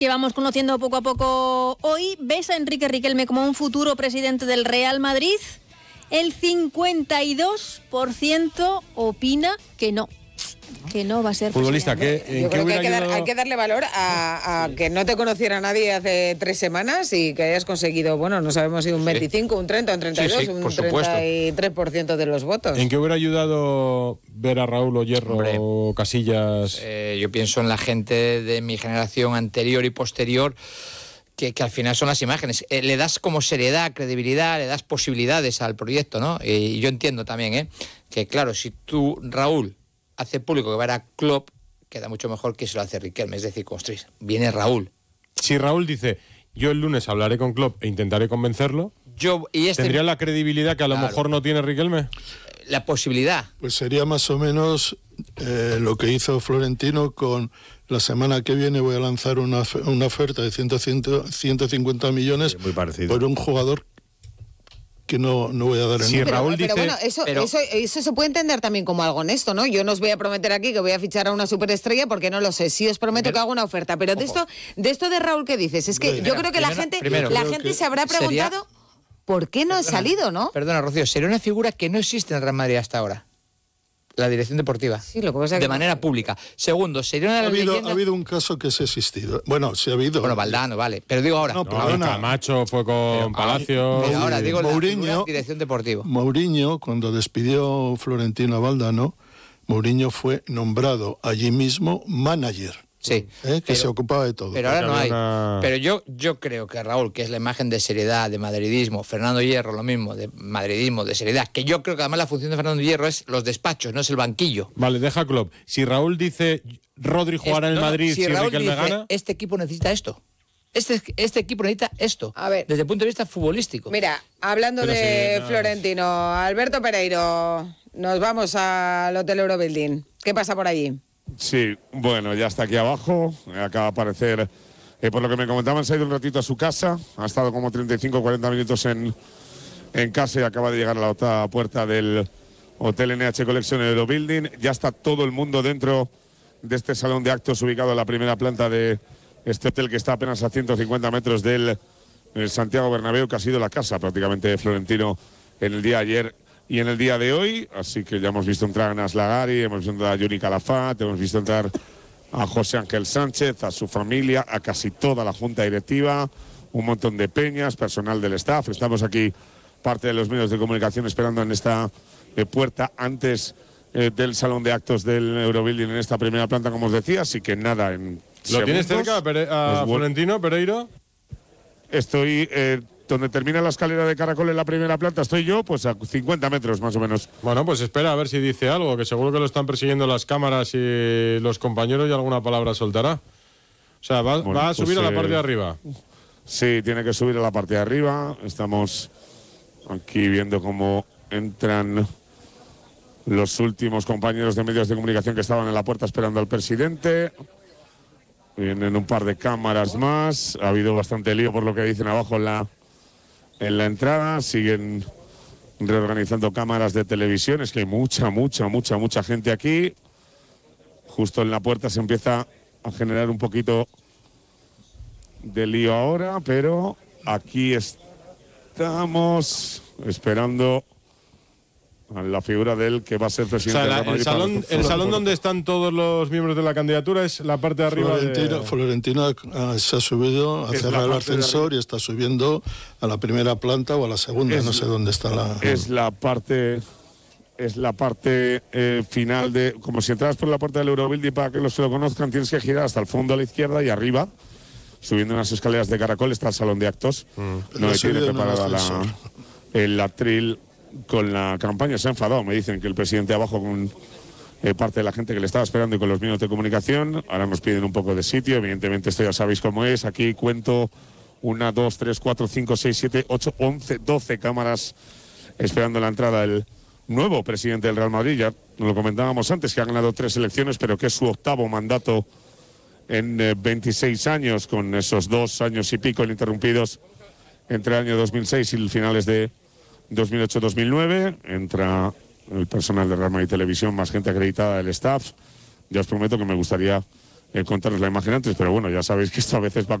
Que vamos conociendo poco a poco hoy. ¿Ves a Enrique Riquelme como un futuro presidente del Real Madrid? El 52% opina que no va a ser futbolista. Yo creo que hay que darle valor a que no te conociera nadie hace 3 semanas y que hayas conseguido, bueno, no sabemos si un 25, un 30, un 32, un 33% de los votos. ¿En qué hubiera ayudado ver a Raúl o Hierro o Casillas? Yo pienso en la gente de mi generación anterior y posterior, que al final son las imágenes. Le das como seriedad, credibilidad, le das posibilidades al proyecto, ¿no? Y yo entiendo también, que claro, si tú, Raúl, hace público que va a ir a Klopp, queda mucho mejor que se lo hace Riquelme, es decir, construís. Viene Raúl. Si Raúl dice, yo el lunes hablaré con Klopp e intentaré convencerlo, ¿tendría la credibilidad que a lo mejor no tiene Riquelme? La posibilidad. Pues sería más o menos lo que hizo Florentino con la semana que viene voy a lanzar una oferta de 150 millones por un jugador que no voy a dar el nombre. Raúl dice, bueno, eso se puede entender también como algo honesto, ¿no? Yo no os voy a prometer aquí que voy a fichar a una superestrella porque no lo sé. Sí os prometo que hago una oferta, pero de esto de Raúl que dices, es que yo creo que la gente se habrá preguntado por qué no ha salido, ¿no? Perdona, Rocío, sería una figura que no existe en el Real Madrid hasta ahora. La dirección deportiva. Sí, lo que pasa es que de manera pública. Segundo, sería una ha habido un caso que se ha existido. Bueno, sí ha habido. Bueno, Valdano, vale. Pero digo ahora. Camacho fue con Palacios. Pero ahora digo Mourinho, la dirección deportiva. Mourinho, cuando despidió Florentino a Valdano, Mourinho fue nombrado allí mismo manager. Sí. Se ocupaba de todo. Pero ahora no hay. Pero yo creo que Raúl, que es la imagen de seriedad, de madridismo, Fernando Hierro, lo mismo, de madridismo, de seriedad, que yo creo que además la función de Fernando Hierro es los despachos, no es el banquillo. Vale, deja Klopp. Si Raúl dice, Rodri jugará en el Madrid si Riquelme gana... Este equipo necesita esto. Este equipo necesita esto. A ver, desde el punto de vista futbolístico. Mira, hablando de Florentino, Alberto Pereiro, nos vamos al Hotel Eurobuilding. ¿Qué pasa por allí? Sí, bueno, ya está aquí abajo, acaba de aparecer, por lo que me comentaban, se ha ido un ratito a su casa, ha estado como 35-40 minutos en casa y acaba de llegar a la otra puerta del Hotel NH Collection Eurobuilding. Ya está todo el mundo dentro de este salón de actos ubicado en la primera planta de este hotel que está apenas a 150 metros del Santiago Bernabéu, que ha sido la casa prácticamente de Florentino en el día de ayer y en el día de hoy, así que ya hemos visto entrar a Anas Lagari, hemos visto entrar a Yuri Calafat, hemos visto entrar a José Ángel Sánchez, a su familia, a casi toda la junta directiva, un montón de peñas, personal del staff. Estamos aquí, parte de los medios de comunicación, esperando en esta puerta antes del salón de actos del Eurobuilding en esta primera planta, como os decía, así que nada, en ¿Lo tienes cerca a Florentino, Pereiro? Estoy... donde termina la escalera de caracol en la primera planta estoy yo, pues a 50 metros más o menos. Bueno, pues espera a ver si dice algo, que seguro que lo están persiguiendo las cámaras y los compañeros y alguna palabra soltará. O sea, va a subir a la parte de arriba. Sí, tiene que subir a la parte de arriba. Estamos aquí viendo cómo entran los últimos compañeros de medios de comunicación que estaban en la puerta esperando al presidente. Vienen un par de cámaras más. Ha habido bastante lío por lo que dicen abajo en la entrada. Siguen reorganizando cámaras de televisión. Es que hay mucha gente aquí. Justo en la puerta se empieza a generar un poquito de lío ahora, pero aquí estamos esperando a la figura de él que va a ser presidente. O sea, el salón donde están todos los miembros de la candidatura es la parte de arriba. Florentino se ha subido a cerrar el ascensor y está subiendo a la primera planta o a la segunda, no sé dónde está la... Es la parte final de... Como si entras por la puerta del Eurobuilding, para que los que lo conozcan, tienes que girar hasta el fondo a la izquierda y arriba, subiendo unas escaleras de caracol, está el salón de actos. No tiene preparada el atril con la campaña. Se ha enfadado, me dicen que el presidente abajo con parte de la gente que le estaba esperando y con los medios de comunicación. Ahora nos piden un poco de sitio, evidentemente esto ya sabéis cómo es. Aquí cuento 1, 2, 3, 4, 5, 6, 7, 8, 11, 12 cámaras esperando la entrada del nuevo presidente del Real Madrid. Ya lo comentábamos antes, que ha ganado 3 elecciones, pero que es su 8º mandato en 26 años, con esos 2 años y pico ininterrumpidos entre el año 2006 y finales de 2008-2009. Entra el personal de Real Madrid Televisión, más gente acreditada del staff. Ya os prometo que me gustaría contaros la imagen antes, pero bueno, ya sabéis que esto a veces va